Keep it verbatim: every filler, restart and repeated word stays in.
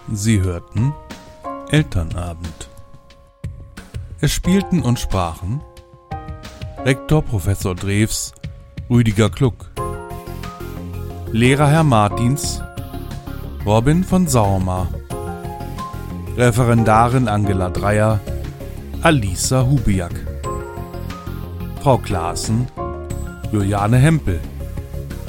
Sie hörten Elternabend. Es spielten und sprachen Rektor Professor Drews, Rüdiger Kluck, Lehrer Herr Martins, Robin von Saumer, Referendarin Angela Dreyer, Alisa Hubiak, Frau Klaassen, Juliane Hempel,